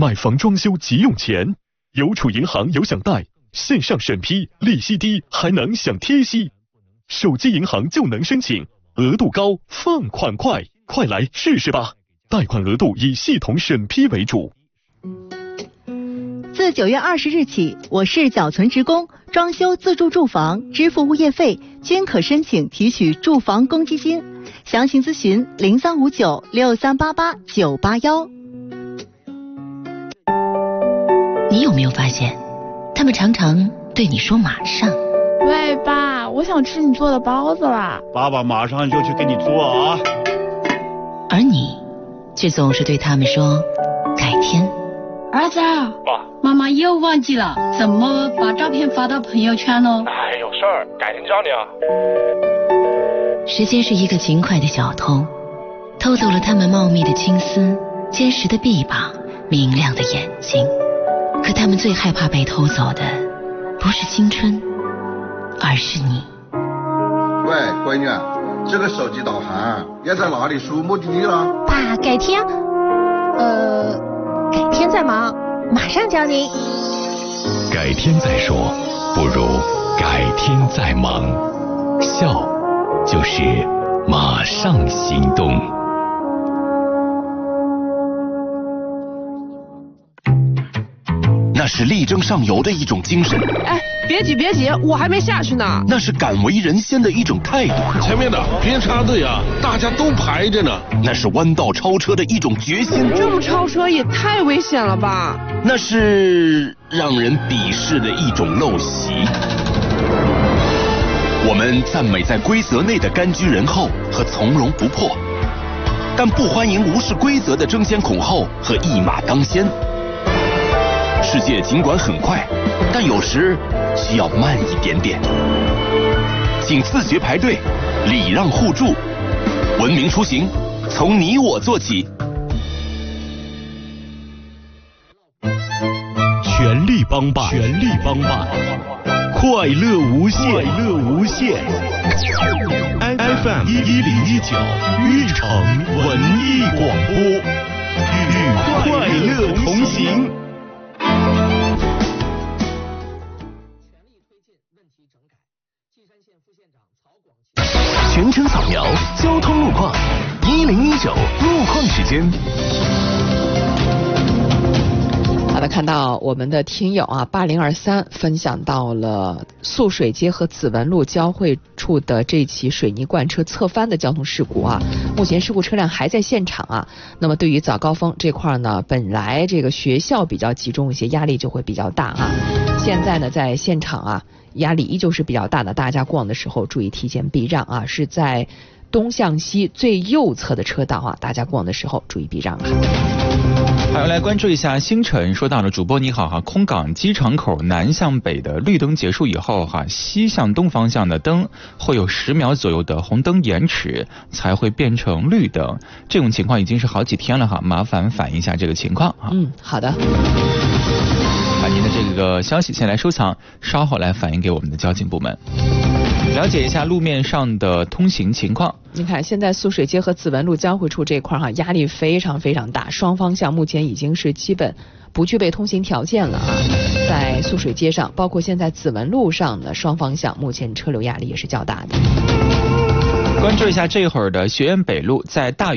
买房装修急用钱，邮储银行有享贷，线上审批，利息低，还能享贴息。手机银行就能申请，额度高，放款快，快来试试吧！贷款额度以系统审批为主。 自9月20日起，我市缴存职工装修自住住房支付物业费均可申请提取住房公积金，详情咨询03596388-981。 你有没有发现，他们常常对你说马上？ 喂，爸，我想吃你做的包子啦！ 爸爸马上就去给你做啊！ 而你却总是对他们说改天。 儿子，爸，妈妈又忘记了，怎么把照片发到朋友圈呢？ 哎，有事儿，改天找你啊。 时间是一个勤快的小偷，偷走了他们茂密的青丝、坚实的臂膀、明亮的眼睛。可他们最害怕被偷走的，不是青春，而是你。 喂，闺女，这个手机导航要在哪里输目的地了？ 爸，改天。改天再忙，马上教您。 改天再说，不如改天再忙。笑，就是马上行动。 那是力争上游的一种精神。 哎，别急别急，我还没下去呢。 那是敢为人先的一种态度。 前面的别插队啊，大家都排着呢。 那是弯道超车的一种决心。 这么超车也太危险了吧？ 那是让人鄙视的一种陋习。我们赞美在规则内的甘居人后和从容不迫，但不欢迎无视规则的争先恐后和一马当先。世界尽管很快，但有时需要慢一点点。请自觉排队，礼让互助，文明出行，从你我做起。 全力帮办，全力帮办，快乐无限，快乐无限。FM 1019玉城文艺广播，与快乐同行。 全程扫描交通路况，1019路况时间。 好的，看到我们的听友啊8023分享到了素水街和紫文路交汇处的这起水泥罐车侧翻的交通事故啊，目前事故车辆还在现场啊。那么对于早高峰这块呢，本来这个学校比较集中一些，压力就会比较大啊。现在呢，在现场啊，压力依旧是比较大的，大家逛的时候注意提前避让啊，是在东向西最右侧的车道啊，大家逛的时候注意避让啊。 还要来关注一下星辰说到了，主播你好哈，空港机场口南向北的绿灯结束以后哈，西向东方向的灯会有10秒左右的红灯延迟才会变成绿灯，这种情况已经是好几天了哈，麻烦反映一下这个情况啊。 好的。 把您的这个消息先来收藏，稍后来反映给我们的交警部门。了解一下路面上的通行情况。 你看，现在素水街和紫文路交汇处这块压力非常非常大，双方向目前已经是基本不具备通行条件了啊。在素水街上，包括现在紫文路上的双方向，目前车流压力也是较大的。 关注一下这会儿的学院北路，在大